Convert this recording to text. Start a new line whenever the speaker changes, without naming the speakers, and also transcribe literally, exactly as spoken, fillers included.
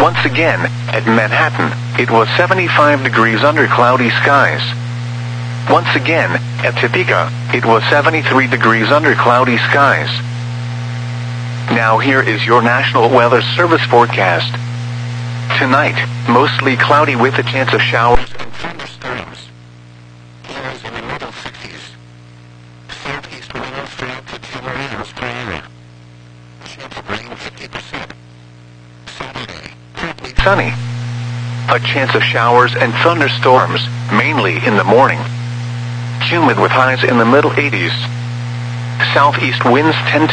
Once again, at Manhattan, it was seventy-five degrees under cloudy skies. Once again, at Topeka, it was seventy-three degrees under cloudy skies. Now here is your National Weather Service forecast. Tonight, mostly cloudy with a chance of showers and thunderstorms. Highs in the middle sixties. Southeast winds three to two miles per hour. Chance of rain fifty percent. Saturday, partly sunny. A chance of showers and thunderstorms, mainly in the morning. Humid with highs in the middle eighties. Southeast winds ten to